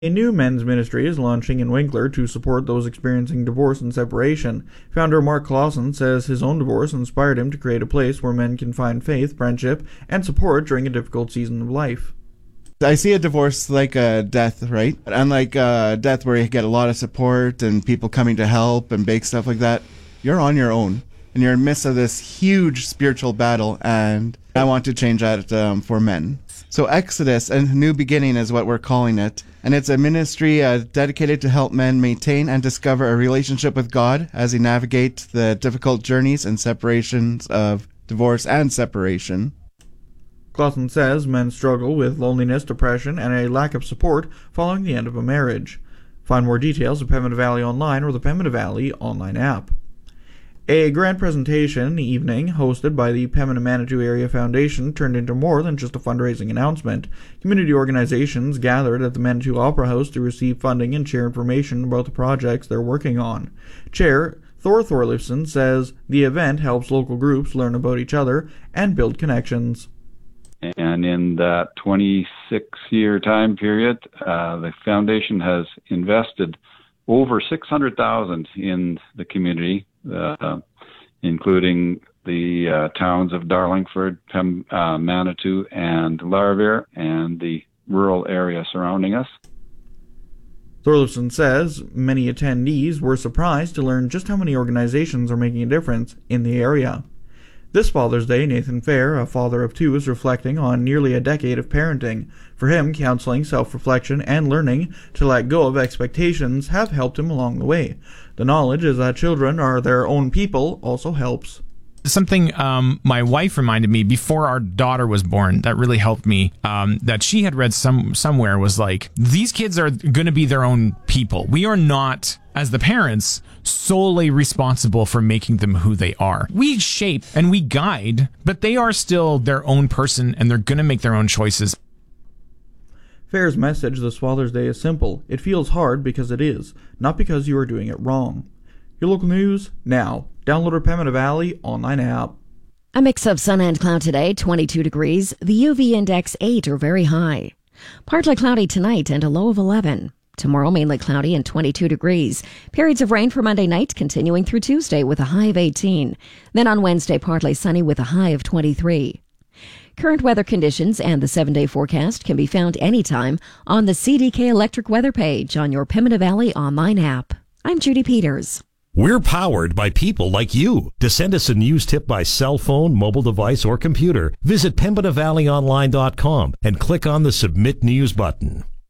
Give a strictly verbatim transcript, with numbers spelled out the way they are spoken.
A new men's ministry is launching in Winkler to support those experiencing divorce and separation. Founder Mark Clausen says his own divorce inspired him to create a place where men can find faith, friendship, and support during a difficult season of life. I see a divorce like a death, right? Unlike a death where you get a lot of support and people coming to help and bake stuff like that, you're on your own. And you're in the midst of this huge spiritual battle, and I want to change that um, for men. So Exodus, a new beginning is what we're calling it. And it's a ministry uh, dedicated to help men maintain and discover a relationship with God as they navigate the difficult journeys and separations of divorce and separation. Clausen says men struggle with loneliness, depression, and a lack of support following the end of a marriage. Find more details at Pembina Valley Online or the Pembina Valley online app. A grand presentation evening hosted by the Pembina Manitou Area Foundation turned into more than just a fundraising announcement. Community organizations gathered at the Manitou Opera House to receive funding and share information about the projects they're working on. Chair Thor Thorleifson says the event helps local groups learn about each other and build connections. And in that twenty-six-year time period, uh, the foundation has invested over six hundred thousand dollars in the community, uh, including the uh, towns of Darlingford, Pem, uh, Manitou, and Larvier, and the rural area surrounding us. Thorleifson says many attendees were surprised to learn just how many organizations are making a difference in the area. This Father's Day, Nathan Fair, a father of two, is reflecting on nearly a decade of parenting. For him, counseling, self-reflection, and learning to let go of expectations have helped him along the way. The knowledge is that children are their own people also helps. Something um, my wife reminded me before our daughter was born that really helped me, um, that she had read some somewhere was like, these kids are going to be their own people. We are not, as the parents, solely responsible for making them who they are. We shape and we guide, but they are still their own person and they're going to make their own choices. Fair's message this Father's Day is simple. It feels hard because it is, not because you are doing it wrong. Your local news now. Download our Pembina Valley online app. A mix of sun and cloud today, twenty-two degrees. The U V index eight or very high. Partly cloudy tonight and a low of eleven. Tomorrow mainly cloudy and twenty-two degrees. Periods of rain for Monday night continuing through Tuesday with a high of eighteen. Then on Wednesday partly sunny with a high of twenty-three. Current weather conditions and the seven-day forecast can be found anytime on the C D K Electric weather page on your Pembina Valley online app. I'm Judy Peters. We're powered by people like you. To send us a news tip by cell phone, mobile device, or computer, visit Pembina Valley Online dot com and click on the Submit News button.